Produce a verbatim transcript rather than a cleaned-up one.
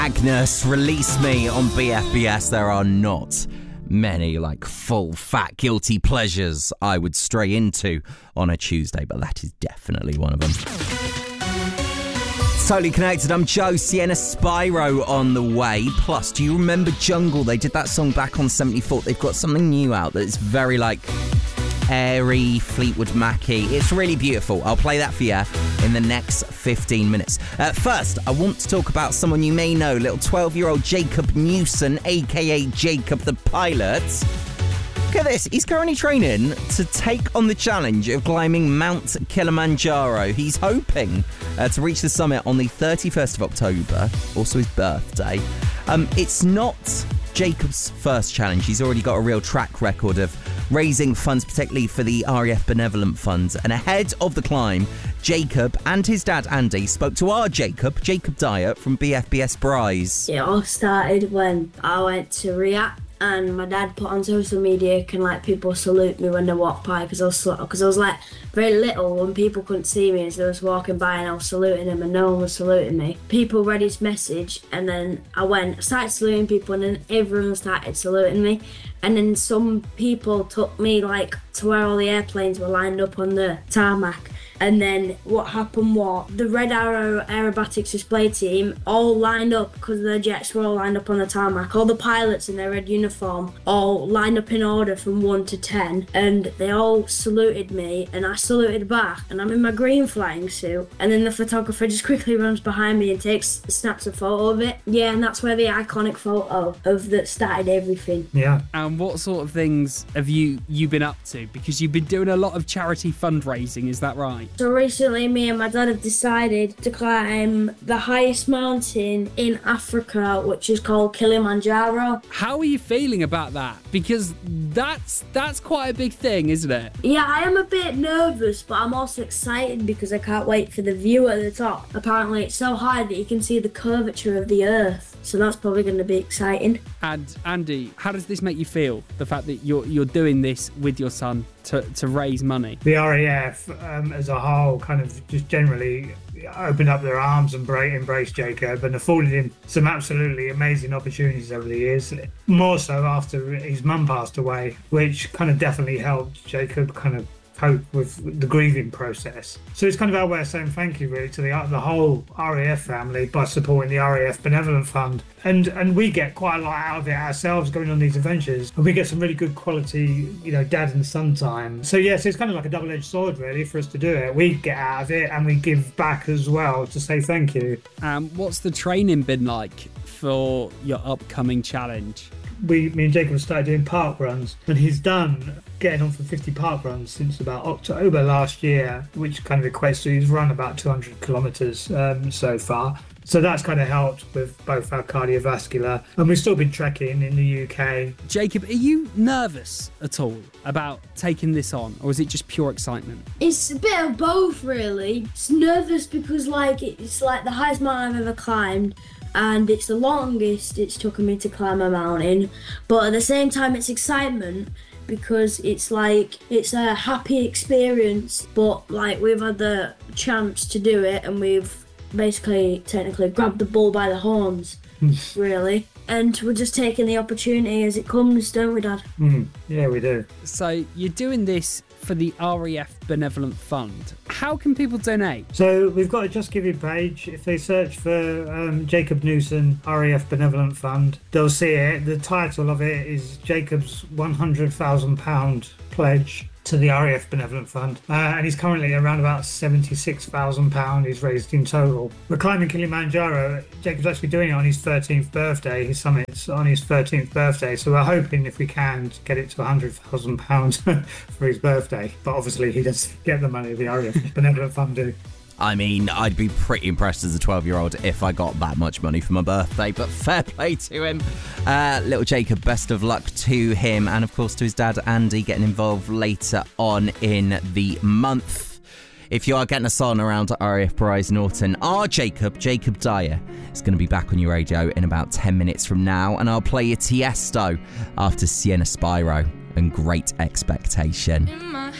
Agnes, Release Me on B F B S. There are not many like full fat guilty pleasures I would stray into on a Tuesday, but that is definitely one of them. Totally Connected. I'm Joe. Sienna Spyro on the way. Plus, do you remember Jungle? They did that song back on seventy-four. They've got something new out that is very like airy, Fleetwood Mackie. It's really beautiful. I'll play that for you in the next fifteen minutes. Uh, first, I want to talk about someone you may know, little twelve-year-old Jacob Newson, a k a. Jacob the Pilot. Look at this. He's currently training to take on the challenge of climbing Mount Kilimanjaro. He's hoping uh, to reach the summit on the thirty-first of October, also his birthday. Um, it's not Jacob's first challenge. He's already got a real track record of raising funds, particularly for the R A F Benevolent Fund. And ahead of the climb, Jacob and his dad Andy spoke to our Jacob, Jacob Dyer from B F B S Bryce. It all started when I went to React and my dad put on social media, can like people salute me when they walk by, because I was because I was like very little when people couldn't see me, and so I was walking by and I was saluting them and no one was saluting me. People read his message and then I went, I started saluting people and then everyone started saluting me. And then some people took me like to where all the airplanes were lined up on the tarmac. And then what happened was the Red Arrow Aerobatics display team all lined up, because the jets were all lined up on the tarmac. All the pilots in their red uniform all lined up in order from one to ten. And they all saluted me and I saluted back. And I'm in my green flying suit. And then the photographer just quickly runs behind me and takes snaps a photo of it. Yeah, and that's where the iconic photo of that started everything. Yeah. And what sort of things have you, you been up to? Because you've been doing a lot of charity fundraising, is that right? So recently me and my dad have decided to climb the highest mountain in Africa, which is called Kilimanjaro. How are you feeling about that? Because that's that's quite a big thing, isn't it? Yeah, I am a bit nervous, but I'm also excited because I can't wait for the view at the top. Apparently it's so high that you can see the curvature of the earth, so that's probably going to be exciting. And Andy, how does this make you feel, the fact that you're you're doing this with your son to, to raise money? The R A F um, as a whole kind of just generally opened up their arms and embraced Jacob and afforded him some absolutely amazing opportunities over the years, more so after his mum passed away, which kind of definitely helped Jacob kind of cope with the grieving process. So it's kind of our way of saying thank you really to the the whole R A F family by supporting the R A F Benevolent Fund. And and we get quite a lot out of it ourselves going on these adventures, and we get some really good quality, you know, dad and son time. So yes, it's kind of like a double-edged sword really for us to do it. We get out of it and we give back as well to say thank you. Um, what's the training been like for your upcoming challenge? We, me and Jacob started doing park runs, and he's done getting on for fifty park runs since about October last year, which kind of equates to he's run about two hundred kilometres um, so far. So that's kind of helped with both our cardiovascular, and we've still been trekking in the U K. Jacob, are you nervous at all about taking this on, or is it just pure excitement? It's a bit of both really. It's nervous because like it's like the highest mountain I've ever climbed, and it's the longest it's taken me to climb a mountain, but at the same time it's excitement because it's like it's a happy experience, but like we've had the chance to do it and we've basically technically grabbed the bull by the horns really, and we're just taking the opportunity as it comes, don't we, Dad? Mm, yeah, we do. So you're doing this for the R A F Benevolent Fund. How can people donate? So we've got a Just Giving page. If they search for um, Jacob Newson R A F Benevolent Fund, they'll see it. The title of it is Jacob's one hundred thousand pounds pledge to the R A F Benevolent Fund, uh, and he's currently around about seventy-six thousand pounds he's raised in total. We're climbing Kilimanjaro. Jacob's actually doing it on his thirteenth birthday. His summit's on his thirteenth birthday, so we're hoping if we can to get it to one hundred thousand pounds for his birthday. But obviously he doesn't get the money the R A F Benevolent Fund do. I mean, I'd be pretty impressed as a twelve-year-old if I got that much money for my birthday, but fair play to him. Uh, little Jacob, best of luck to him, and of course to his dad Andy, getting involved later on in the month. If you are getting us on around R A F Bryce Norton, our Jacob, Jacob Dyer, is going to be back on your radio in about ten minutes from now, and I'll play you Tiesto after Sienna Spyro and Great Expectation.